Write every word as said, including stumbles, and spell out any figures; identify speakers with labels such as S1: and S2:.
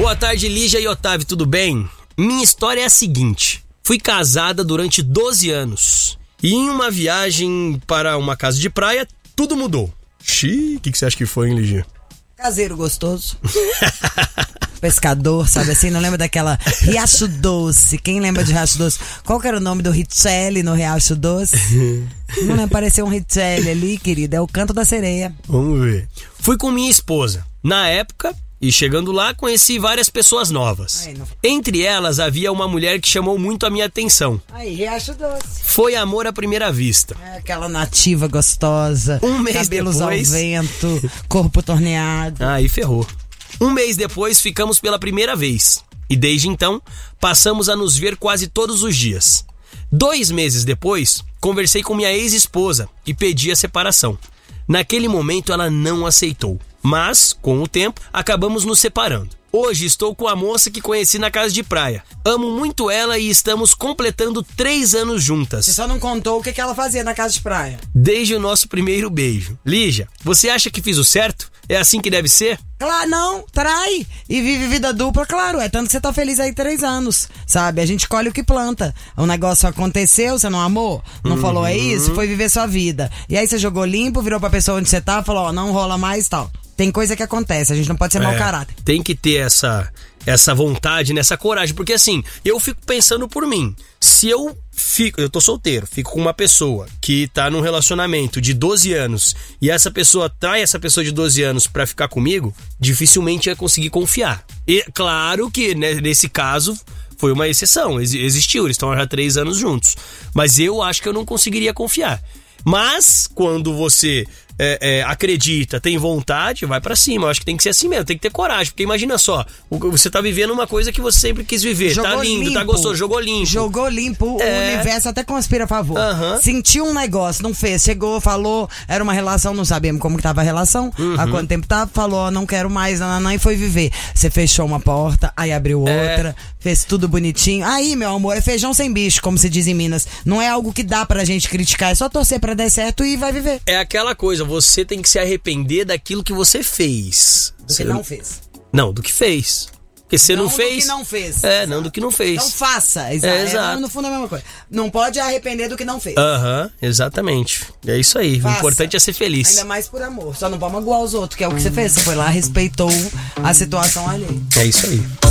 S1: Boa tarde, Lígia e Otávio, tudo bem? Minha história é a seguinte. Fui casada durante doze anos. E em uma viagem para uma casa de praia, tudo mudou. Xiii, o que, que você acha que foi, hein, Lígia?
S2: Caseiro gostoso. Pescador, sabe assim? Não lembra daquela Riacho Doce? Quem lembra de Riacho Doce? Qual que era o nome do Richelli no Riacho Doce? Não lembra, apareceu um Richelli ali, querida. É o Canto da Sereia.
S1: Vamos ver. Fui com minha esposa. Na época, e chegando lá, conheci várias pessoas novas.
S2: Aí, não...
S1: Entre elas, havia uma mulher que chamou muito a minha atenção.
S2: Aí, Riacho Doce.
S1: Foi amor à primeira vista.
S2: É aquela nativa gostosa.
S1: Um mês
S2: cabelos
S1: depois...
S2: ao vento, corpo torneado.
S1: Aí ferrou. Um mês depois, ficamos pela primeira vez. E desde então, passamos a nos ver quase todos os dias. Dois meses depois, conversei com minha ex-esposa e pedi a separação. Naquele momento, ela não aceitou. Mas, com o tempo, acabamos nos separando. Hoje estou com a moça que conheci na casa de praia. Amo muito ela e estamos completando três anos juntas.
S2: Você só não contou o que ela fazia na casa de praia.
S1: Desde o nosso primeiro beijo. Lígia, você acha que fiz o certo? É assim que deve ser?
S2: Claro, não, trai e vive vida dupla, claro, é tanto que você tá feliz aí três anos, sabe? A gente colhe o que planta. O negócio aconteceu, você não amou, não uhum. falou é isso, foi viver sua vida. E aí você jogou limpo, virou pra pessoa onde você tá, falou, ó, não rola mais e tal. Tem coisa que acontece, a gente não pode ser é, mau caráter.
S1: Tem que ter essa, essa vontade, né, essa coragem, porque assim, eu fico pensando por mim. Se eu fico, eu tô solteiro, fico com uma pessoa que tá num relacionamento de doze anos e essa pessoa trai essa pessoa de doze anos pra ficar comigo, dificilmente ia conseguir confiar. E claro que, né, nesse caso foi uma exceção, ex- existiu, eles estão há três anos juntos. Mas eu acho que eu não conseguiria confiar. Mas quando você é, é, acredita, tem vontade, vai pra cima. Eu acho que tem que ser assim mesmo, tem que ter coragem. Porque imagina só, você tá vivendo uma coisa que você sempre quis viver. Jogou tá lindo, limpo. Tá gostoso, jogou limpo.
S2: Jogou limpo,
S1: é...
S2: o universo até conspira a favor.
S1: Uhum.
S2: Sentiu um negócio, não fez, chegou, falou, era uma relação, não sabíamos como que tava a relação, uhum. há quanto tempo tava, falou, não quero mais, nananã, e foi viver. Você fechou uma porta, aí abriu outra, é... fez tudo bonitinho. Aí, meu amor, é feijão sem bicho, como se diz em Minas. Não é algo que dá pra gente criticar, é só torcer pra dar certo e vai viver.
S1: É aquela coisa, você tem que se arrepender daquilo que você fez.
S2: Do que não fez.
S1: Não, do que fez. Porque você não, não fez.
S2: Não do que não fez.
S1: É, exato. Não do que não fez.
S2: Então faça. Exato. É, exato. É, no fundo é a mesma coisa. Não pode arrepender do que não fez.
S1: Aham, uhum, exatamente. É isso aí. Faça. O importante é ser feliz.
S2: Ainda mais por amor. Só não vai magoar os outros, que é o que você fez. Você foi lá, respeitou a situação alheia.
S1: É isso aí.